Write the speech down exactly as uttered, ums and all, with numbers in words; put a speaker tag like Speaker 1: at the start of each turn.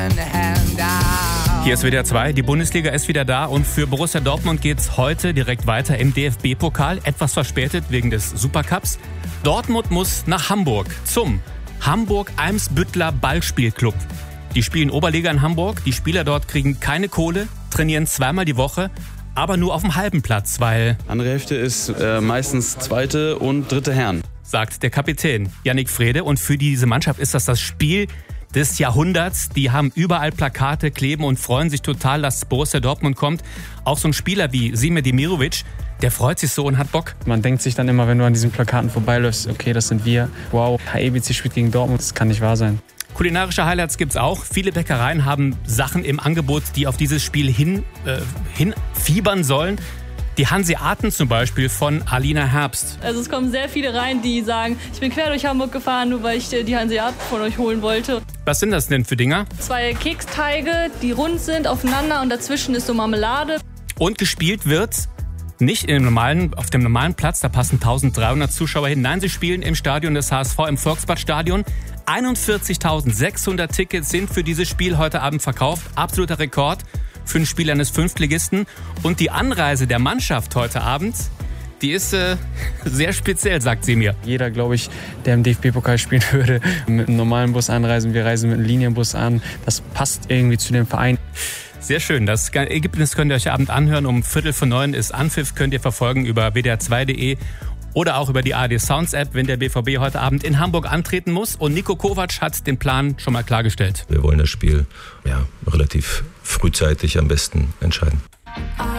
Speaker 1: Hier ist W D R zwei, die Bundesliga ist wieder da und für Borussia Dortmund geht's heute direkt weiter im D F B-Pokal, etwas verspätet wegen des Supercups. Dortmund muss nach Hamburg zum Hamburg-Eimsbüttler Ballspielclub. Die spielen Oberliga in Hamburg, die Spieler dort kriegen keine Kohle, trainieren zweimal die Woche, aber nur auf dem halben Platz, weil...
Speaker 2: Andere Hälfte ist äh, meistens zweite und dritte Herren,
Speaker 1: sagt der Kapitän Yannick Frede, und für diese Mannschaft ist das das Spiel des Jahrhunderts. Die haben überall Plakate kleben und freuen sich total, dass Borussia Dortmund kommt. Auch so ein Spieler wie Sime Demirovic, der freut sich so und hat Bock.
Speaker 3: Man denkt sich dann immer, wenn du an diesen Plakaten vorbeiläufst, okay, das sind wir. Wow, H E B C spielt gegen Dortmund, das kann nicht wahr sein.
Speaker 1: Kulinarische Highlights gibt's auch. Viele Bäckereien haben Sachen im Angebot, die auf dieses Spiel hin, äh, hinfiebern sollen. Die Hanseaten zum Beispiel von Alina Herbst.
Speaker 4: Also es kommen sehr viele rein, die sagen, ich bin quer durch Hamburg gefahren, nur weil ich die Hanseaten von euch holen wollte.
Speaker 1: Was sind das denn für Dinger?
Speaker 4: Zwei Keksteige, die rund sind, aufeinander, und dazwischen ist so Marmelade.
Speaker 1: Und gespielt wird nicht in dem normalen, auf dem normalen Platz, da passen eintausenddreihundert Zuschauer hin. Nein, sie spielen im Stadion des H S V, im Volksbadstadion. einundvierzigtausendsechshundert Tickets sind für dieses Spiel heute Abend verkauft. Absoluter Rekord für ein Spiel eines Fünftligisten. Und die Anreise der Mannschaft heute Abend, die ist äh, sehr speziell, sagt sie mir.
Speaker 3: Jeder, glaube ich, der im D F B-Pokal spielen würde, mit einem normalen Bus anreisen. Wir reisen mit einem Linienbus an. Das passt irgendwie zu dem Verein.
Speaker 1: Sehr schön. Das Ergebnis könnt ihr euch Abend anhören. Um Viertel vor neun ist Anpfiff, könnt ihr verfolgen über w d r zwei punkt de oder auch über die A R D Sounds App, wenn der B V B heute Abend in Hamburg antreten muss. Und Niko Kovac hat den Plan schon mal klargestellt.
Speaker 5: Wir wollen das Spiel ja, relativ frühzeitig am besten entscheiden.